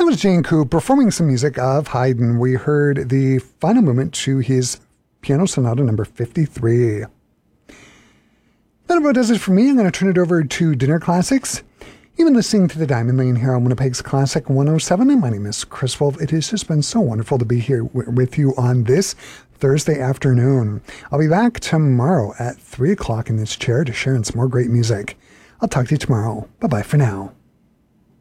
was Jane Coop performing some music of Haydn. We heard the final movement to his Piano Sonata number 53. That about does it for me. I'm going to turn it over to Dinner Classics. You've been listening to the Diamond Lane here on Winnipeg's Classic 107, and my name is Chris Wolf. It has just been so wonderful to be here with you on this Thursday afternoon. I'll be back tomorrow at 3 o'clock in this chair to share in some more great music. I'll talk to you tomorrow. Bye-bye for now.